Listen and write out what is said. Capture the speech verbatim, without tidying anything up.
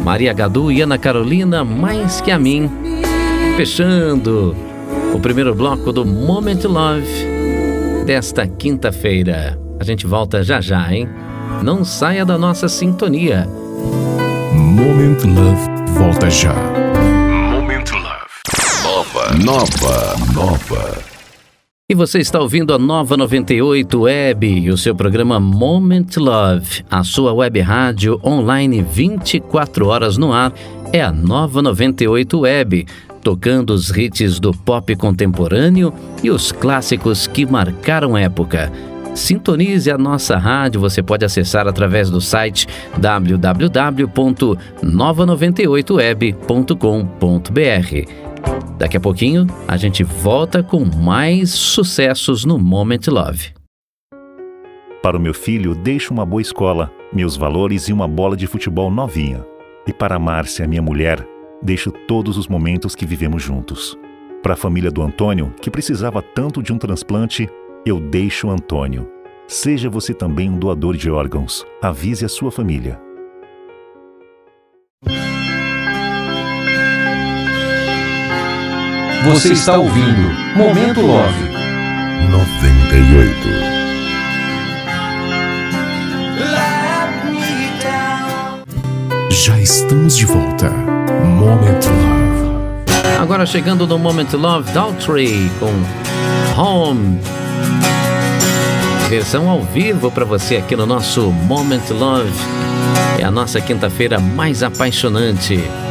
Maria Gadu e Ana Carolina, Mais Que a Mim. Fechando o primeiro bloco do Moment Love desta quinta-feira. A gente volta já já, hein? Não saia da nossa sintonia. Moment Love volta já. Moment Love. Nova, nova, nova. E você está ouvindo a Nova noventa e oito Web e o seu programa Moment Love. A sua web rádio online vinte e quatro horas no ar é a Nova noventa e oito Web, tocando os hits do pop contemporâneo e os clássicos que marcaram época. Sintonize a nossa rádio, você pode acessar através do site w w w ponto nova noventa e oito web ponto com ponto b r. Daqui a pouquinho, a gente volta com mais sucessos no Moment Love. Para o meu filho, deixo uma boa escola, meus valores e uma bola de futebol novinha. E para a Márcia, minha mulher, deixo todos os momentos que vivemos juntos. Para a família do Antônio, que precisava tanto de um transplante, eu deixo o Antônio. Seja você também um doador de órgãos. Avise a sua família. Você está ouvindo Momento Love noventa e oito. Já estamos de volta. Moment Love. Agora chegando no Moment Love, Daltrey com Home. Versão ao vivo para você aqui no nosso Moment Love. É a nossa quinta-feira mais apaixonante.